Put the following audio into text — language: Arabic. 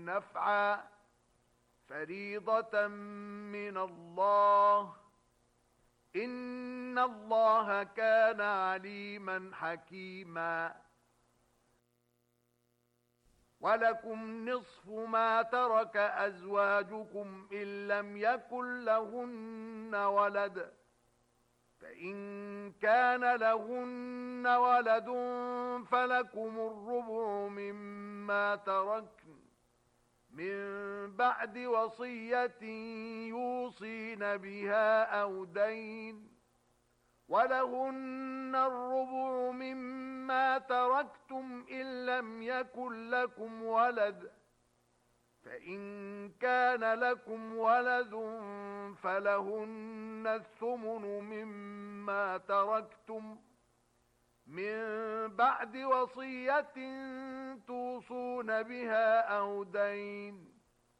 نفعا فريضة من الله إن الله كان عليما حكيما ولكم نصف ما ترك أزواجكم إن لم يكن لهن ولد فإن كان لهن ولد فلكم الربع مما تركن من بعد وصية يوصين بها أو دين ولهن الربع مما تركتم إن لم يكن لكم ولد فإن كان لكم ولد فلهن الثمن مما تركتم من بعد وصية توصون بها أو دين